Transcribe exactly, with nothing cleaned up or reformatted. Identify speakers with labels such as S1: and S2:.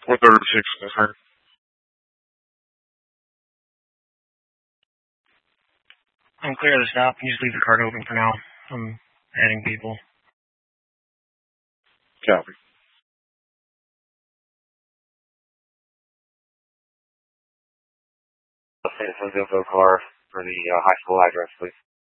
S1: four thirty-six, sir.
S2: I'm clear of the stop. You just leave the cart open for now. I'm adding people.
S1: Copy.
S3: Citizens info car for the uh, high school address, please.